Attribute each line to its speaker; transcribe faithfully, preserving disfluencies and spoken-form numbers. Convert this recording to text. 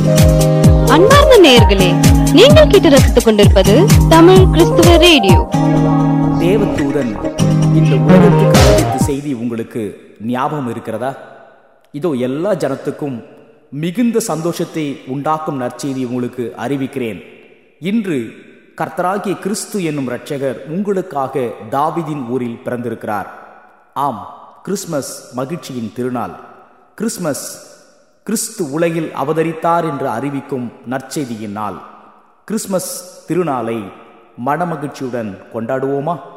Speaker 1: அன்பார்ந்த நேயர்களே, நீங்கள் கேட்டு ரசித்துக் கொண்டிருப்பது தமிழ் கிறிஸ்துவ ரேடியோ.
Speaker 2: தேவதூதன் இந்த உலகத்துக்கு அறிவித்த செய்தி உங்களுக்கு ஞாபகம் இருக்கிறதா? இதோ எல்லா ஜனத்துக்கும் மிகுந்த சந்தோஷத்தை உண்டாக்கும் நற்செய்தி உங்களுக்கு அறிவிக்கிறேன். இன்று கர்த்தராகிய கிறிஸ்து என்னும் இரட்சகர் உங்களுக்காக தாவீதின் ஊரில் பிறந்திருக்கிறார். ஆம், கிறிஸ்மஸ் மகிழ்ச்சியின் திருநாள். கிறிஸ்மஸ் கிறிஸ்து உலகில் அவதரித்தார் என்று அறிவிக்கும் நற்செய்தியின் நாள். கிறிஸ்மஸ் திருநாளை மனமகிழ்ச்சியுடன் கொண்டாடுவோமா?